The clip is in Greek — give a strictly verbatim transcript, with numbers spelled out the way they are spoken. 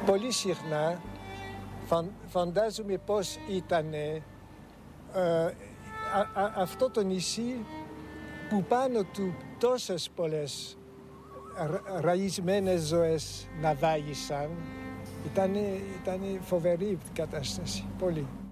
πολύ συχνά φαν, φαντάζομαι πώς ήταν ε, α, α, αυτό το νησί που πάνω του τόσες πολλές ρα, ραισμένες ζωές ναυάγησαν. Ήταν, ήταν φοβερή κατάσταση, πολύ.